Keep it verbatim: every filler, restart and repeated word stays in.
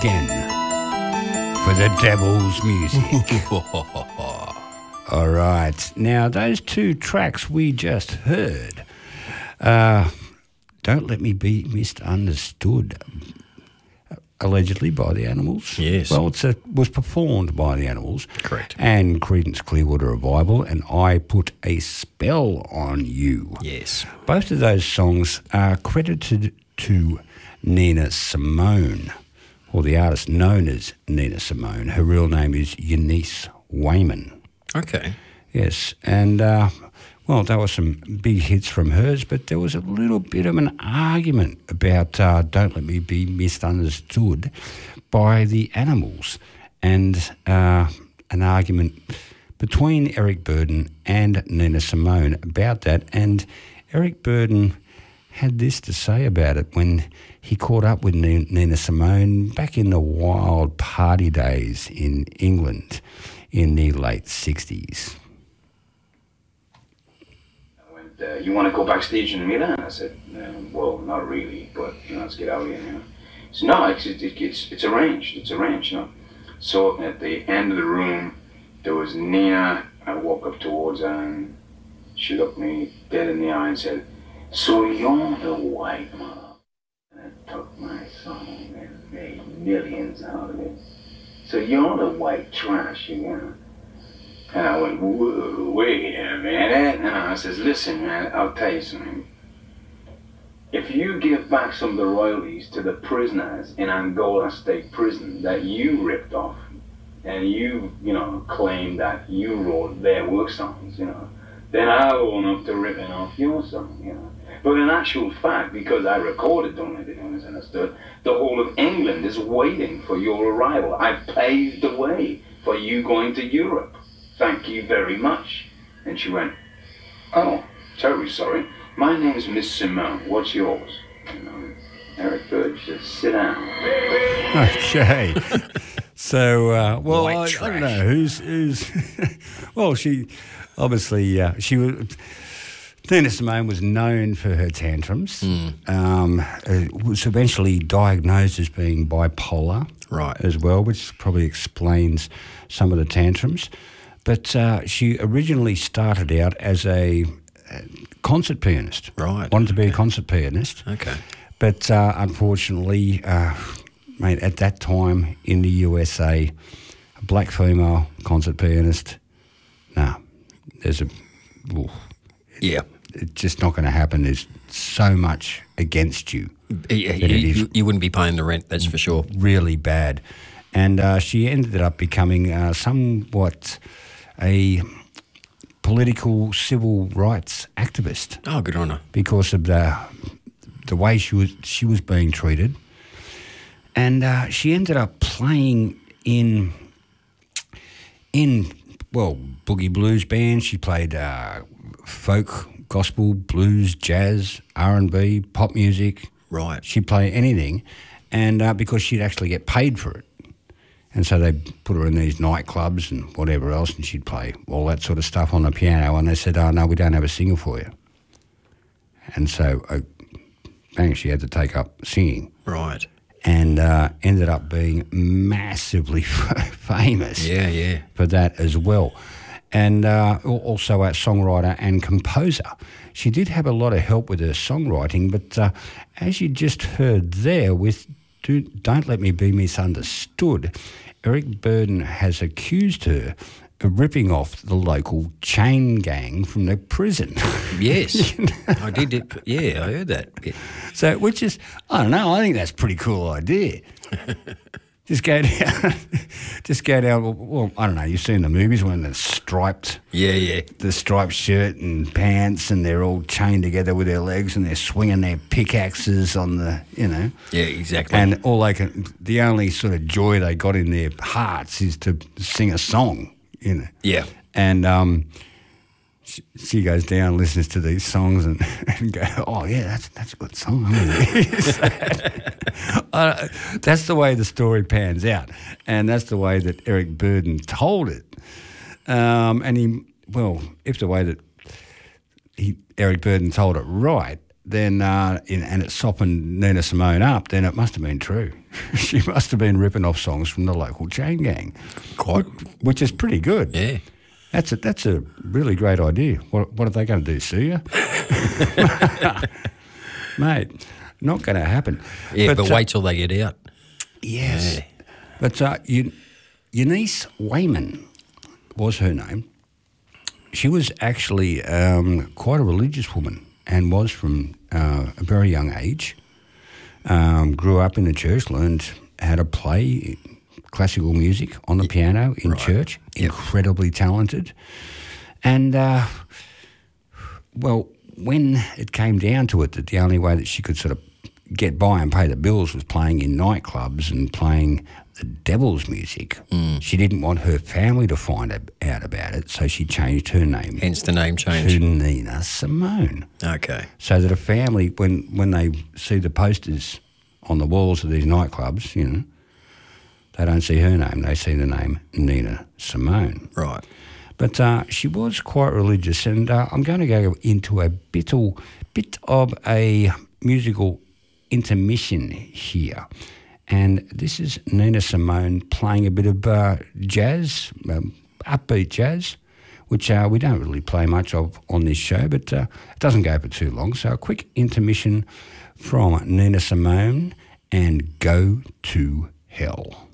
again for the devil's music. All right. Now, those two tracks we just heard, uh, Don't Let Me Be Misunderstood, allegedly by the Animals. Yes. Well, it was performed by the Animals. Correct. And Creedence Clearwater Revival, and I Put a Spell on You. Yes. Both of those songs are credited to Nina Simone, or the artist known as Nina Simone. Her real name is Eunice Wayman. Okay. Yes, and, uh, well, there were some big hits from hers, but there was a little bit of an argument about uh, Don't Let Me Be Misunderstood by the Animals, and uh, an argument between Eric Burdon and Nina Simone about that, and Eric Burdon had this to say about it when he caught up with Nina Simone back in the wild party days in England in the late sixties. Uh, you want to go backstage in Milan? I said, um, well, not really, but you know, let's get out of here. You know, so no, it's it, it's it's arranged. It's arranged. You know. So at the end of the room, there was Nina. I walked up towards her and she looked me dead in the eye and said, "So you're the white mother." And I took my song and made millions out of it. So you're the white trash, you know. And I went, whoa, wait a minute. And I says, listen, man, I'll tell you something. If you give back some of the royalties to the prisoners in Angola State Prison that you ripped off, and you, you know, claim that you wrote their work songs, you know, then I'll own up to ripping off your song, you know. But in actual fact, because I recorded Don't Let Me Be Misunderstood, the whole of England is waiting for your arrival. I've paved the way for you going to Europe. Thank you very much. And she went, oh, terribly sorry. My name's Miss Simone. What's yours? You know, Eric Burdon said, sit down. Okay. So, uh, well, I, White I don't trash. know who's who's. Well, she obviously uh, she was. Nina Simone was known for her tantrums. Mm. Um, uh, was eventually diagnosed as being bipolar, Right. as well, which probably explains some of the tantrums. But uh, she originally started out as a uh, concert pianist. Right. Wanted to be Okay. a concert pianist. Okay. But uh, unfortunately, uh, mate, at that time in the U S A, a black female concert pianist, no, there's a, ooh, Yeah. it's just not going to happen. There's so much against you. Yeah, that you, it is you, you wouldn't be paying the rent, that's for sure. really bad. And uh, she ended up becoming uh, somewhat a political civil rights activist Oh, good on her. because of the the way she was she was being treated. And uh, she ended up playing in in well boogie blues bands. She played uh, folk, gospel, blues, jazz, R and B, pop music. Right. She'd play anything, and uh, because she'd actually get paid for it. And so they put her in these nightclubs and whatever else, and she'd play all that sort of stuff on the piano. And they said, oh, no, we don't have a singer for you. And so, uh, bang, she had to take up singing. Right. And uh, ended up being massively famous Yeah, yeah. for that as well. And uh, al- also a songwriter and composer. She did have a lot of help with her songwriting, but uh, as you just heard there with Do, Don't Let Me Be Misunderstood, Eric Burdon has accused her of ripping off the local chain gang from the prison. Yes. I did it. Yeah, I heard that. Yeah. So, which is, I don't know, I think that's a pretty cool idea. Just go down, just go down, well, I don't know, you've seen the movies when they're striped, Yeah, yeah. the striped shirt and pants, and they're all chained together with their legs and they're swinging their pickaxes on the, you know. Yeah, exactly. And all they can, the only sort of joy they got in their hearts is to sing a song, you know. yeah. And um, she, she goes down, listens to these songs, and, and go, "Oh yeah, that's that's a good song." I'm gonna use that. uh, that's the way the story pans out, and that's the way that Eric Burdon told it. Um, and he, well, if the way that he Eric Burdon told it right, then uh, in, and it softened Nina Simone up, then it must have been true. She must have been ripping off songs from the local chain gang, Quite. which is pretty good. Yeah. That's a, that's a really great idea. What, what are they going to do, sue you? Mate, not going to happen. Yeah, but, uh, wait till they get out. Yes. Yeah. But uh, Eu- Eunice Wayman was her name. She was actually um, quite a religious woman and was from uh, a very young age. Um, grew up in the church, learned how to play classical music on the piano in Right. church. Yep. Incredibly talented. And, uh, well, when it came down to it that the only way that she could sort of get by and pay the bills was playing in nightclubs and playing the devil's music, Mm. she didn't want her family to find out about it, so she changed her name Hence the name to change. Nina Simone. Okay. So that a family, when, when they see the posters on the walls of these nightclubs, you know, they don't see her name, they see the name Nina Simone. Right. But uh, she was quite religious, and uh, I'm going to go into a bit, of, bit of a musical intermission here. And this is Nina Simone playing a bit of uh, jazz, um, upbeat jazz, which uh, we don't really play much of on this show, but uh, it doesn't go for too long. So a quick intermission from Nina Simone and Go to Hell.